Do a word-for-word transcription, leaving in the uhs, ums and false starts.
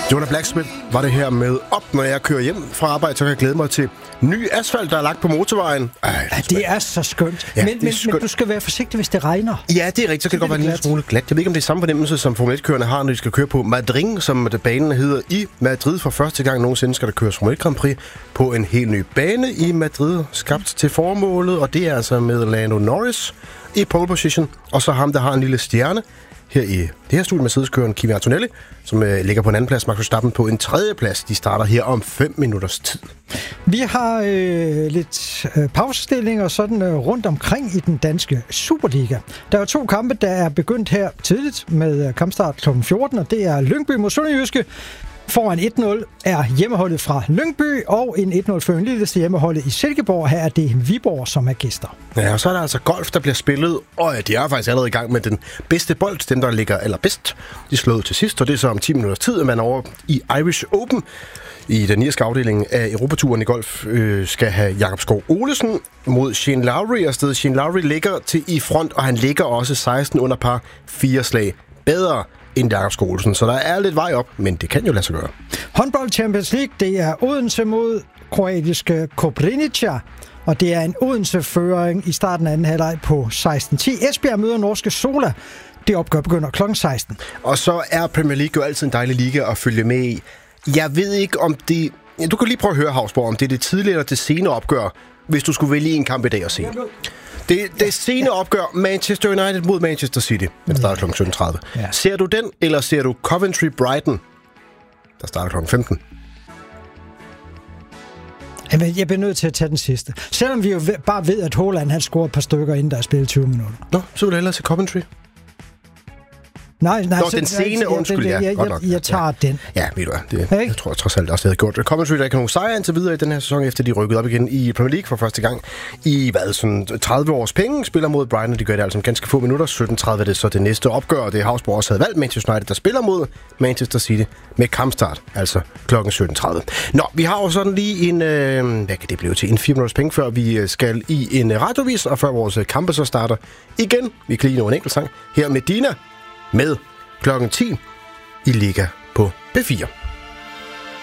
Jonah Blacksmith var det her med op, når jeg kører hjem fra arbejde, så kan jeg glæde mig til ny asfalt, der er lagt på motorvejen. Ej, det, ja, det er så skønt. Ja, men, men, skønt. men du skal være forsigtig, hvis det regner. Ja, det er rigtigt, så kan det godt være en lille smule glat. Jeg ved ikke, om det er samme fornemmelse, som Formel et-kørerne har, når de skal køre på Madrid, som banen hedder i Madrid. For første gang nogensinde skal der køres Formel et Grand Prix på en helt ny bane i Madrid, skabt til formålet, og det er altså med Lando Norris i pole position, og så ham, der har en lille stjerne her i det her studie, Mercedes-køren Kimi Antonelli, som øh, ligger på en anden plads, Max Verstappen på en tredje plads. De starter her om fem minutters tid. Vi har øh, lidt øh, pausestillinger sådan øh, rundt omkring i den danske Superliga. Der er to kampe, der er begyndt her tidligt med øh, kampstart klokken fjorten, og det er Lyngby mod Sønderjyske. Foran et nul er hjemmeholdet fra Lyngby, og en et nul-føring ligeledes til hjemmeholdet i Silkeborg. Her er det Viborg, som er gæster. Ja, og så er der altså golf, der bliver spillet, og ja, de er faktisk allerede i gang med den bedste bold, dem der ligger allerbedst. De slået til sidst, og det er så om ti minutters tid, at man over i Irish Open i den irske afdeling af Europaturen i golf øh, skal have Jakob Skov Olesen mod Shane Lowry, og stedet Shane Lowry ligger til i front, og han ligger også seksten under par fire slag bedre end Jakob Skov Olesen, så der er lidt vej op, men det kan jo lade sig gøre. Håndbold Champions League, det er Odense mod kroatiske Koprivnica, og det er en Odense-føring i starten af anden halvleg på seksten ti. Esbjerg møder norske Sola. Det opgør begynder klokken seksten. Og så er Premier League jo altid en dejlig liga at følge med i. Jeg ved ikke, om det... Ja, du kan lige prøve at høre, Havsborg, om det er det tidlige eller det senere opgør, hvis du skulle vælge en kamp i dag at se. Det, det senere opgør Manchester United mod Manchester City. Den starter klokken sytten tredive. Ja. Ser du den, eller ser du Coventry Brighton? Der starter klokken femten. Jamen, jeg bliver nødt til at tage den sidste. Selvom vi jo bare ved, at Haaland han scorer et par stykker, inden der er spillet tyve minutter. Nå, så vil du hellere se Coventry. Nej, nej. Nå, så, den sene, undskyld, ja. Jeg, jeg, jeg, jeg tager ja. den. Ja, ved du hvad, det, jeg tror trods alt også, det havde gjort. Coventry, der ikke har nogen sejre indtil videre i den her sæson, efter de rykkede op igen i Premier League for første gang i, hvad, sådan tredive års penge, spiller mod Brighton, og de gør det altså om ganske få minutter. sytten tredive er det så det næste opgør, og det er Havsborg også havde valgt Manchester United, der spiller mod Manchester City med kampstart, altså klokken sytten tredive. Nå, vi har jo sådan lige en, øh, hvad kan det blive til, en fire minutters penge, før vi skal i en radiovis, og før vores kampe så starter igen. Vi kan lige nå en enkelt sang her med Dina med klokken ti i Liga på P fire.